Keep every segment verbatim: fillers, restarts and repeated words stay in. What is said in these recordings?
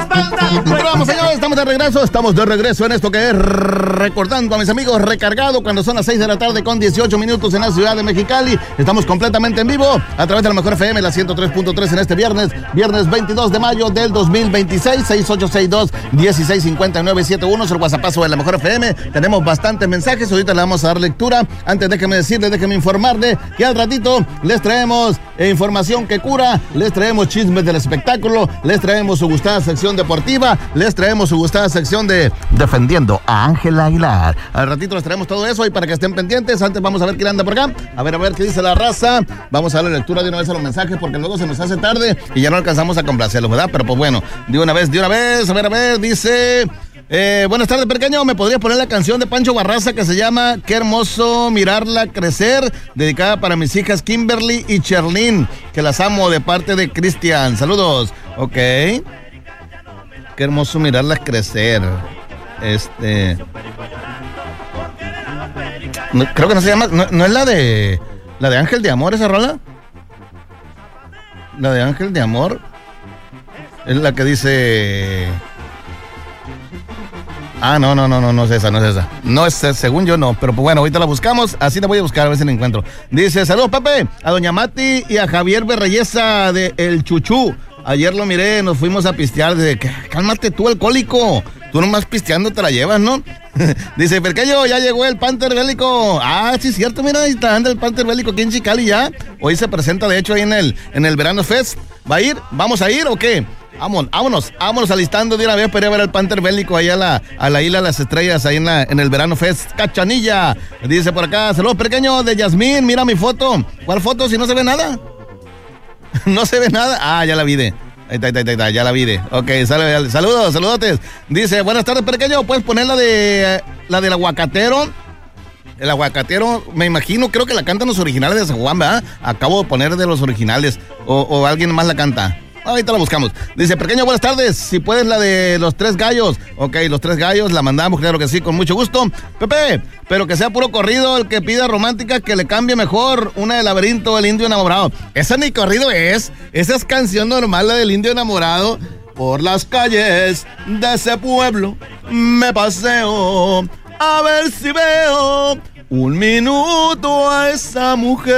Pero vamos, señores, estamos de regreso, estamos de regreso en esto que es Recordando a mis amigos, recargado cuando son las seis de la tarde con dieciocho minutos en la ciudad de Mexicali. Estamos completamente en vivo a través de la Mejor F M, la ciento tres punto tres en este viernes, viernes veintidós de mayo del dos mil veintiséis, seis ocho seis dos, uno seis cinco nueve siete uno, es el WhatsAppazo de la Mejor F M. Tenemos bastantes mensajes, ahorita le vamos a dar lectura. Antes déjeme decirles, déjeme informarle que al ratito les traemos información que cura, les traemos chismes del espectáculo, les traemos su gustada sección deportiva, les traemos su gustada sección de Defendiendo a Ángela Aguilar. Al ratito les traemos todo eso y para que estén pendientes, antes vamos a ver quién anda por acá, a ver, a ver qué dice la raza. Vamos a darle lectura de una vez a los mensajes porque luego se nos hace tarde y ya no alcanzamos a complacerlos, ¿verdad? Pero pues bueno, de una vez, de una vez, a ver, a ver, dice... Eh, buenas tardes, pequeño. ¿Me podrías poner la canción de Pancho Barraza que se llama Qué hermoso mirarla crecer? Dedicada para mis hijas Kimberly y Cherlyn, que las amo, de parte de Cristian. Saludos. Ok. Qué hermoso mirarlas crecer. Este... No, creo que no se llama... No, no es la de... La de Ángel de Amor, esa rola. La de Ángel de Amor. Es la que dice... Ah, no, no, no, no, no es esa, no es esa. No es, según yo no, pero pues bueno, ahorita la buscamos, así la voy a buscar a ver si la encuentro. Dice, saludos, Pepe, a doña Mati y a Javier Berreyesa de El Chuchú. Ayer lo miré, nos fuimos a pistear, de que, cálmate tú, alcohólico. Tú nomás pisteando te la llevas, ¿no? Dice, pequeño, ya llegó el Panther Bélico. Ah, sí, cierto, mira, ahí está, anda el Panther Bélico aquí en Chicali ya. Hoy se presenta, de hecho, ahí en el, en el Verano Fest. ¿Va a ir? ¿Vamos a ir o qué? Vámonos, vámonos, vámonos alistando de una vez para ir a ver al Panther Bélico ahí a la, a la Isla de las Estrellas, ahí en, la, en el Verano Fest, Cachanilla. Dice por acá, saludos pequeños de Yasmín, mira mi foto. ¿Cuál foto si no se ve nada? ¿No se ve nada? Ah, ya la vi de. Ahí está, ahí está, ahí está, ya la vi de. Ok, sal, saludos, saludotes. Dice, buenas tardes pequeño, ¿puedes poner la de, la del aguacatero? El aguacatero, me imagino, creo que la cantan los originales de San Juan, ¿verdad? Acabo de poner de los originales, o, o alguien más la canta. Ahorita la buscamos. Dice, pequeño, buenas tardes. Si puedes la de Los Tres Gallos. Ok, Los Tres Gallos, la mandamos, claro que sí, con mucho gusto. Pepe, pero que sea puro corrido, el que pida romántica, que le cambie mejor. Una de Laberinto, El Indio Enamorado. Esa ni corrido es. Esa es canción normal, la del Indio Enamorado. Por las calles de ese pueblo me paseo a ver si veo un minuto a esa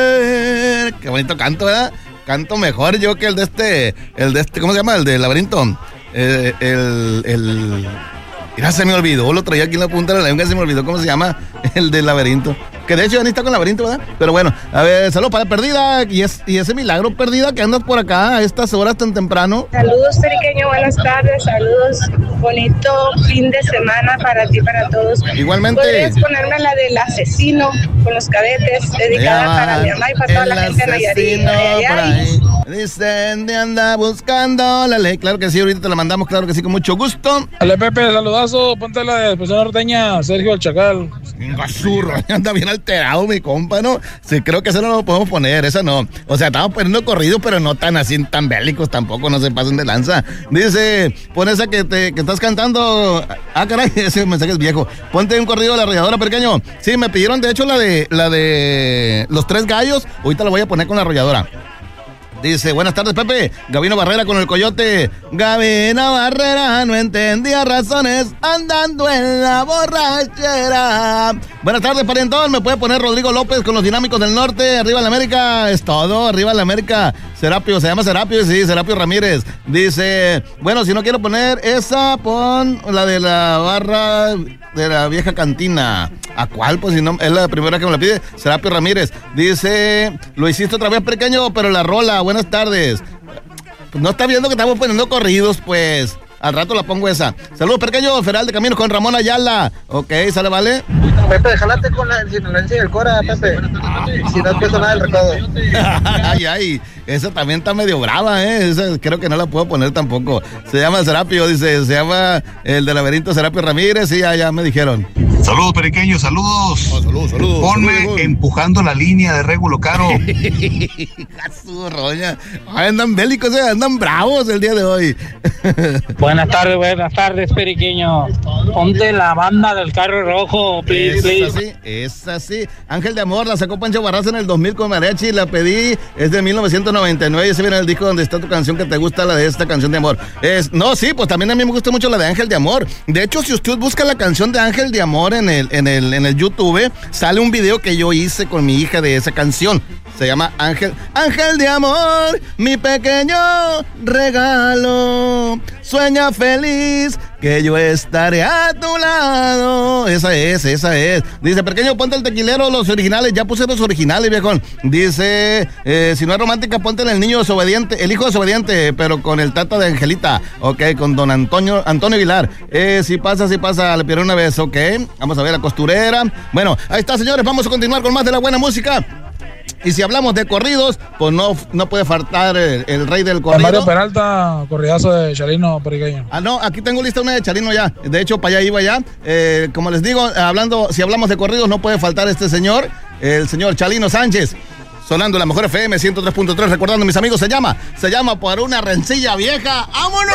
mujer. Qué bonito canto, ¿verdad? Canto mejor yo que el de este, el de este, ¿cómo se llama? El de Laberinto. Eh, el, el, mira, se me olvidó, lo traía aquí en la punta de la lengua, se me olvidó cómo se llama el de Laberinto. Que de hecho ya ni está con Laberinto, ¿verdad? Pero bueno, a ver, saludos para Perdida, y, es, y ese milagro Perdida que andas por acá a estas horas tan temprano. Saludos, pequeño, buenas tardes, saludos, bonito fin de semana para ti, para todos. Igualmente. ¿Podrías ponerme la del asesino con los cadetes, dedicada va, para mi mamá y para toda la gente de Nayarit? Nayarit. Dicen de anda buscando la ley. Claro que sí, ahorita te la mandamos, claro que sí, con mucho gusto. Dale, Pepe, saludazo, ponte la de Expresión Norteña, Sergio el Chacal. Basurro, anda bien alterado mi compa, ¿no? Sí, creo que esa no lo podemos poner, esa no. O sea, estamos poniendo corridos, pero no tan así, tan bélicos tampoco, no se pasen de lanza. Dice, pon esa que, te, que estás cantando. Ah, caray, ese mensaje es viejo. Ponte un corrido de La Arrolladora, pequeño. Sí, me pidieron de hecho la de, la de Los Tres Gallos. Ahorita la voy a poner con La Arrolladora. Dice, buenas tardes, Pepe. Gabino Barrera con el Coyote. Gabino Barrera no entendía razones andando en la borrachera. Buenas tardes, parientón. ¿Me puede poner Rodrigo López con los Dinámicos del Norte? Arriba la América. Es todo, arriba la América. Serapio, se llama Serapio, sí, Serapio Ramírez. Dice, bueno, si no quiero poner esa, pon la de la barra de la vieja cantina. ¿A cuál? Pues si no, es la primera que me la pide. Serapio Ramírez. Dice, lo hiciste otra vez, pequeño, pero la rola. Buenas tardes. Pues no está viendo que estamos poniendo corridos, pues. Al rato la pongo esa. Saludos, pequeño. Feral de Caminos con Ramón Ayala. Ok, sale, vale. Pepe, jalate con la sinulencia del Cora, Pepe. Si no empieza nada el recado. Ay, ay. Esa también está medio brava, ¿eh? Esa creo que no la puedo poner tampoco. Se llama Serapio, dice. Se llama el de Laberinto Serapio Ramírez. Sí, ya, ya me dijeron. Saludos, periqueños, saludos. Oh, saludos, saludos. Ponme saludos. empujando la línea de Régulo Caro. Su roña. Ay, andan bélicos, eh, andan bravos el día de hoy. Buenas tardes, buenas tardes, periqueño. Ponte la banda del carro rojo, please, Es please. así, es así. Ángel de Amor la sacó Pancho Barraza en el dos mil con mariachi. La pedí, es de mil novecientos noventa y nueve. Y ese viene el disco donde está tu canción que te gusta, la de esta canción de amor. Es, no, sí, pues también a mí me gusta mucho la de Ángel de Amor. De hecho, si usted busca la canción de Ángel de Amor en el, en el, en el YouTube, sale un video que yo hice con mi hija de esa canción. Se llama Ángel, Ángel de Amor, mi pequeño regalo. Sueña feliz que yo estaré a tu lado. Esa es, esa es. Dice, pequeño, ponte el tequilero, los originales. Ya puse los originales, viejón. Dice, eh, si no es romántica, ponte el niño desobediente, el hijo desobediente, pero con el tata de Angelita. Ok, con don Antonio, Antonio Aguilar. Eh, si pasa, si pasa, le pierdo una vez, ok. Vamos a ver la costurera. Bueno, ahí está, señores, vamos a continuar con más de la buena música. Y si hablamos de corridos, pues no, no puede faltar el, el rey del corrido. Mario Peralta, corridazo de Chalino Periqueño. Ah, no, aquí tengo lista una de Chalino ya. De hecho, para allá iba ya. Eh, como les digo, hablando, si hablamos de corridos, no puede faltar este señor, el señor Chalino Sánchez. Sonando la mejor F M ciento tres punto tres, recordando, mis amigos, se llama, se llama Por una rencilla vieja. ¡Vámonos!